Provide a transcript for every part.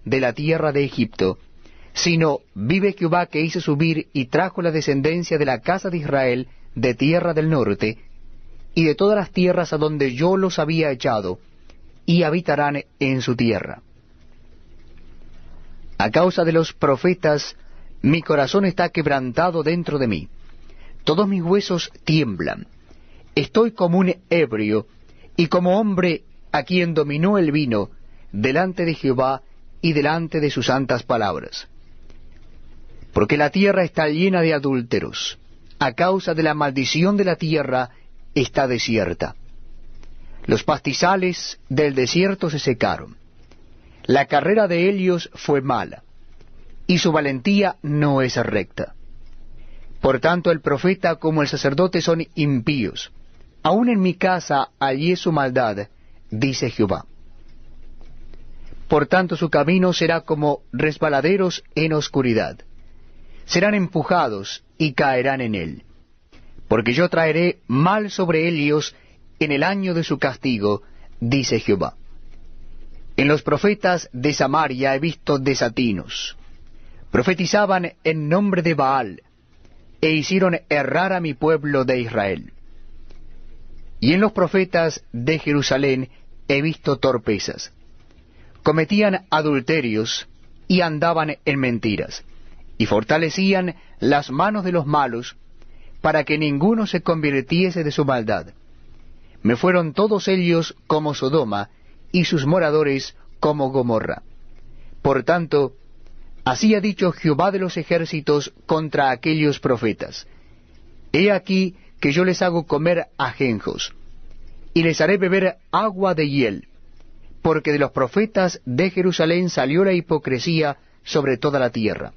de la tierra de Egipto, sino vive Jehová que hizo subir y trajo la descendencia de la casa de Israel de tierra del norte, y de todas las tierras a donde yo los había echado, y habitarán en su tierra. A causa de los profetas, mi corazón está quebrantado dentro de mí. Todos mis huesos tiemblan. Estoy como un ebrio, y como hombre a quien dominó el vino, delante de Jehová y delante de sus santas palabras. Porque la tierra está llena de adúlteros. A causa de la maldición de la tierra está desierta. Los pastizales del desierto se secaron. La carrera de ellos fue mala, y su valentía no es recta. Por tanto el profeta como el sacerdote son impíos. Aun en mi casa hallé su maldad, dice Jehová. Por tanto su camino será como resbaladeros en oscuridad. Serán empujados y caerán en él. Porque yo traeré mal sobre ellos en el año de su castigo, dice Jehová. En los profetas de Samaria he visto desatinos. Profetizaban en nombre de Baal, e hicieron errar a mi pueblo de Israel. Y en los profetas de Jerusalén he visto torpezas. Cometían adulterios y andaban en mentiras, y fortalecían las manos de los malos, para que ninguno se convirtiese de su maldad. Me fueron todos ellos como Sodoma, y sus moradores como Gomorra. Por tanto, así ha dicho Jehová de los ejércitos contra aquellos profetas: He aquí que yo les hago comer ajenjos, y les haré beber agua de hiel, porque de los profetas de Jerusalén salió la hipocresía sobre toda la tierra.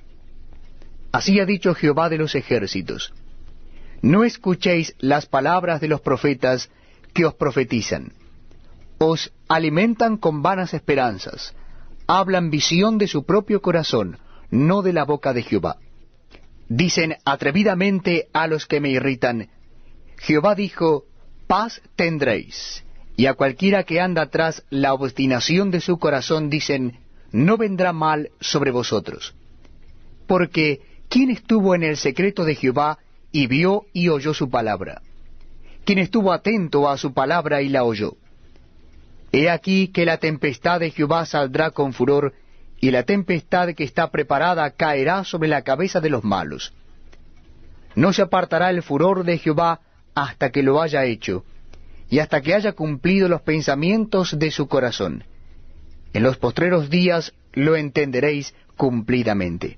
Así ha dicho Jehová de los ejércitos: No escuchéis las palabras de los profetas que os profetizan. Os alimentan con vanas esperanzas, hablan visión de su propio corazón, no de la boca de Jehová. Dicen atrevidamente a los que me irritan: Jehová dijo, paz tendréis. Y a cualquiera que anda tras la obstinación de su corazón dicen, no vendrá mal sobre vosotros. Porque, ¿quién estuvo en el secreto de Jehová y vio y oyó su palabra? ¿Quién estuvo atento a su palabra y la oyó? He aquí que la tempestad de Jehová saldrá con furor, y la tempestad que está preparada caerá sobre la cabeza de los malos. No se apartará el furor de Jehová hasta que lo haya hecho, y hasta que haya cumplido los pensamientos de su corazón. En los postreros días lo entenderéis cumplidamente.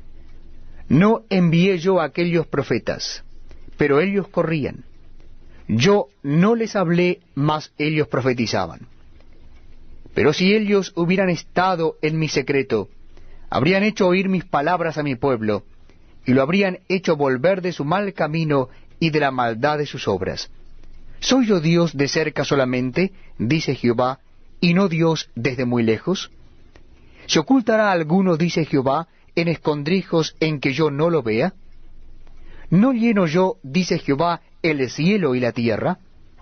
No envié yo a aquellos profetas, pero ellos corrían. Yo no les hablé, mas ellos profetizaban. Pero si ellos hubieran estado en mi secreto, habrían hecho oír mis palabras a mi pueblo, y lo habrían hecho volver de su mal camino y de la maldad de sus obras. ¿Soy yo Dios de cerca solamente, dice Jehová, y no Dios desde muy lejos? ¿Se ocultará alguno, dice Jehová, en escondrijos en que yo no lo vea? ¿No lleno yo, dice Jehová, el cielo y la tierra?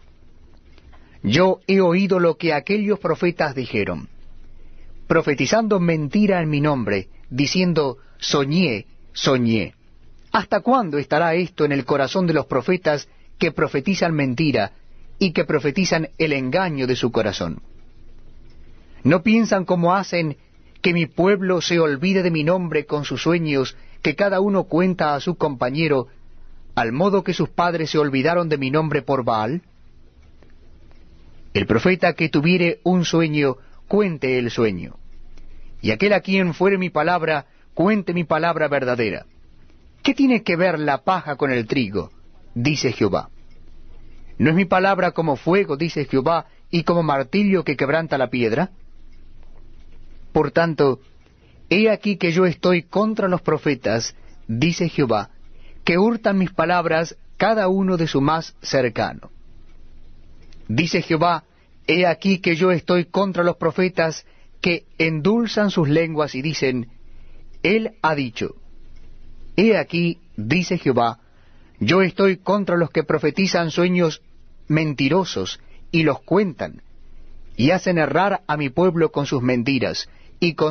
Yo he oído lo que aquellos profetas dijeron, profetizando mentira en mi nombre, diciendo, soñé, soñé. ¿Hasta cuándo estará esto en el corazón de los profetas que profetizan mentira y que profetizan el engaño de su corazón? ¿No piensan como hacen que mi pueblo se olvide de mi nombre con sus sueños, que cada uno cuenta a su compañero, al modo que sus padres se olvidaron de mi nombre por Baal? El profeta que tuviere un sueño, cuente el sueño. Y aquel a quien fuere mi palabra, cuente mi palabra verdadera. ¿Qué tiene que ver la paja con el trigo? Dice Jehová. ¿No es mi palabra como fuego, dice Jehová, y como martillo que quebranta la piedra? Por tanto, he aquí que yo estoy contra los profetas, dice Jehová, que hurtan mis palabras cada uno de su más cercano. Dice Jehová, he aquí que yo estoy contra los profetas que endulzan sus lenguas y dicen, Él ha dicho. He aquí, dice Jehová, yo estoy contra los que profetizan sueños mentirosos y los cuentan, y hacen errar a mi pueblo con sus mentiras, y con